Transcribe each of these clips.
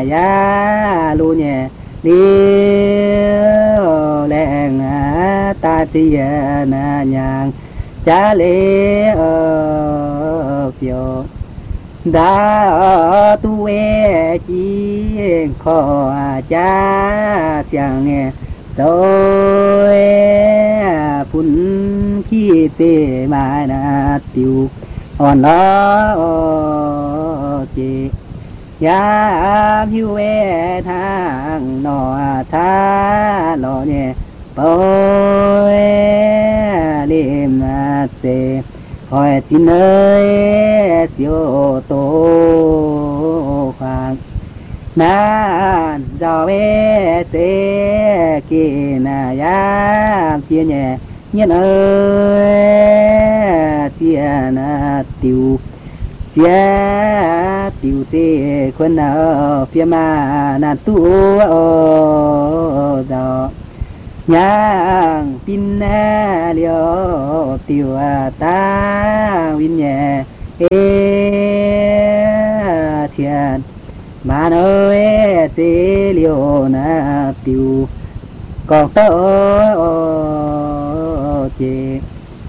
ya lu nhẹ đi lẹn ta ti na nhang cha lê phiêu đã tu chi khó cha chẳng nghe tôi phun chi tê mà na tiêu on lo chi ya hiu thang nọ tha lo nhẹ bôi đêm tê hỏi tin ơi tiêu tô khoang na giàu tê kia na ya chia nhẹ nhân ơi tiền tiêu tiêu tê quân ở phía mà na tu đó nhang pin liều tiêu ta win nhẹ thiền mà nơi tê liều na tiêu còn tớ chị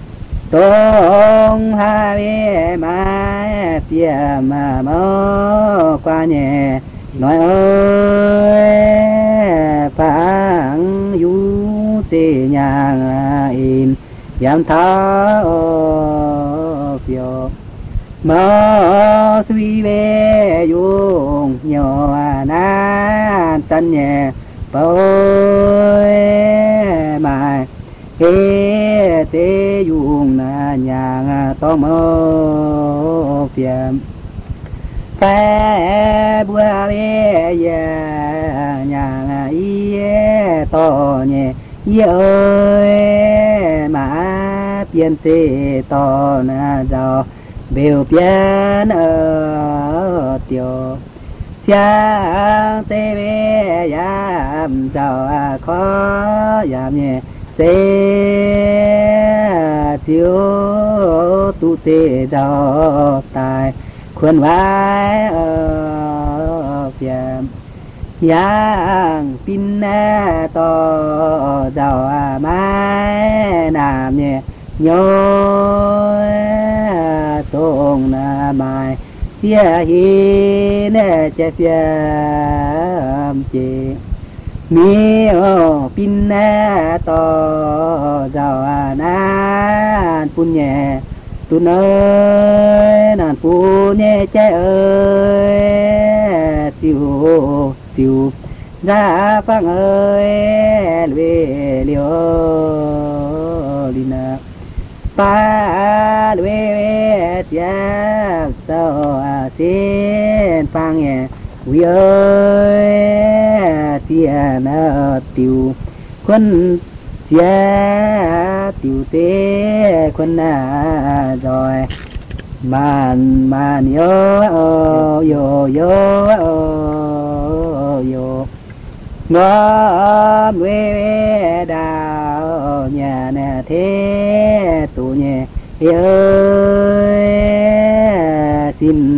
tông hai mai tia mà mơ qua nhẹ nói ơi phang du tê nhang in giảm tháo phiêu mơ suy về dùng nhỏ nan tân nhẹ bôi mai kê tê dùng nhang to mơ phiền phê bùa về nhang y to nhẹ ơi mà tiền tê to na giàu biểu biến ở tiểu cha tê về yam giàu khó yam nhẹ tê thiếu tu tê giàu tài khuôn vai ở phiền yang pin to giàu mai nam nhẹ nhớ tông na mai phía hi nè che phía chị mi pin to giàu nan pun nhẹ tu nơi nan pun nhẹ che ơi tiêu tiêu ra phang ơi về liều lina pa về tiang sao xin phang nhẹ quý ơi tiền tiêu quân tiêu tế quân rồi man yo yo ngó mê đào nhà nè thế tụ nhẹ ơi xin